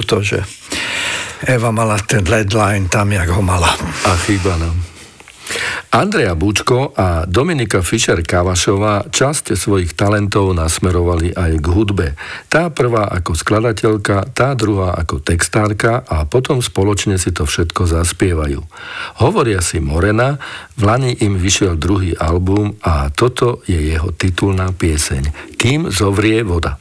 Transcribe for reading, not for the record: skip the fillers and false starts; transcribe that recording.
ľúto, že Eva mala ten deadline tam, jak ho mala. A chýba nám. Andrea Bučko a Dominika Fischer-Kavašová časť svojich talentov nasmerovali aj k hudbe. Tá prvá ako skladateľka, tá druhá ako textárka a potom spoločne si to všetko zaspievajú. Hovoria si Morena, v lani im vyšiel druhý album a toto je jeho titulná pieseň. Kým zovrie voda.